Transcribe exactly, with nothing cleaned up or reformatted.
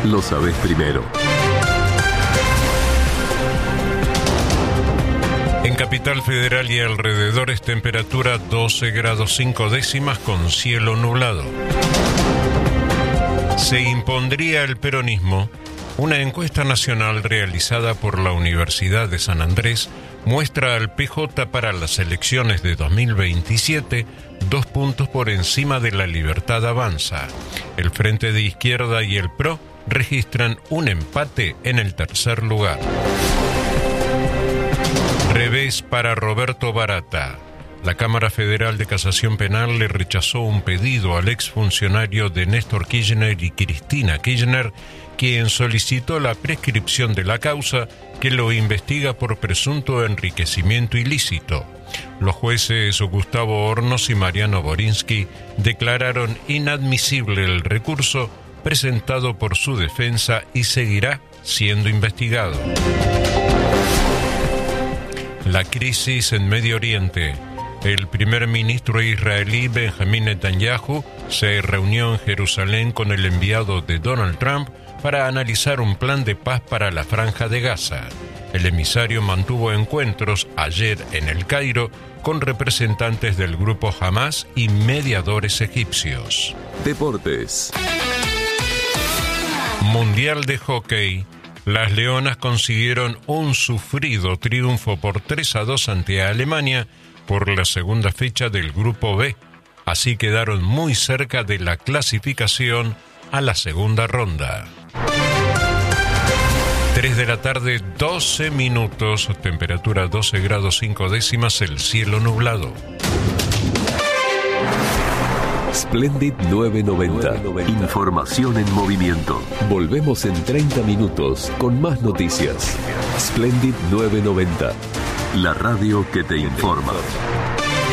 lo sabés primero. En Capital Federal y alrededores, temperatura doce grados cinco décimas con cielo nublado. Se impondría el peronismo. Una encuesta nacional realizada por la Universidad de San Andrés muestra al P J para las elecciones de dos mil veintisiete dos puntos por encima de la Libertad Avanza. El Frente de Izquierda y el P R O registran un empate en el tercer lugar. Revés para Roberto Barata. La Cámara Federal de Casación Penal le rechazó un pedido al exfuncionario de Néstor Kirchner y Cristina Kirchner, quien solicitó la prescripción de la causa que lo investiga por presunto enriquecimiento ilícito. Los jueces Gustavo Hornos y Mariano Borinsky declararon inadmisible el recurso presentado por su defensa y seguirá siendo investigado. La crisis en Medio Oriente. El primer ministro israelí Benjamín Netanyahu se reunió en Jerusalén con el enviado de Donald Trump para analizar un plan de paz para la Franja de Gaza. El emisario mantuvo encuentros ayer en El Cairo con representantes del grupo Hamas y mediadores egipcios. Deportes. Mundial de Hockey. Las Leonas consiguieron un sufrido triunfo por tres a dos ante Alemania por la segunda fecha del Grupo B. Así quedaron muy cerca de la clasificación a la segunda ronda. tres de la tarde, doce minutos, temperatura doce grados cinco décimas, el cielo nublado. Splendid novecientos noventa. Información en movimiento. Volvemos en treinta minutos con más noticias. Splendid novecientos noventa. La radio que te informa.